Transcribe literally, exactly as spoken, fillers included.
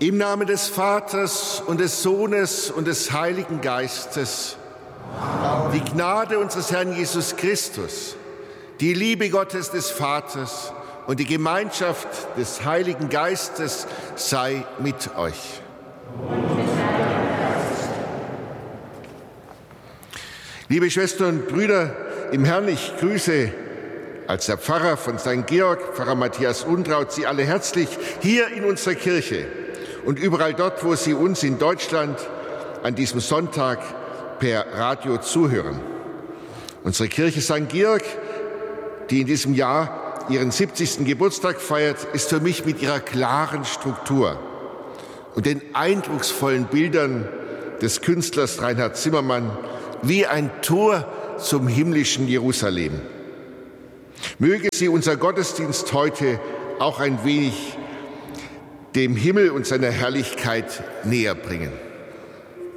Im Namen des Vaters und des Sohnes und des Heiligen Geistes, die Gnade unseres Herrn Jesus Christus, die Liebe Gottes des Vaters und die Gemeinschaft des Heiligen Geistes sei mit euch. Liebe Schwestern und Brüder im Herrn, ich grüße als der Pfarrer von Sankt Georg, Pfarrer Matthias Untraut, Sie alle herzlich hier in unserer Kirche und überall dort, wo Sie uns in Deutschland an diesem Sonntag per Radio zuhören. Unsere Kirche Sankt Georg, die in diesem Jahr ihren siebzigsten Geburtstag feiert, ist für mich mit ihrer klaren Struktur und den eindrucksvollen Bildern des Künstlers Reinhard Zimmermann wie ein Tor zum himmlischen Jerusalem. Möge sie unser Gottesdienst heute auch ein wenig dem Himmel und seiner Herrlichkeit näher bringen.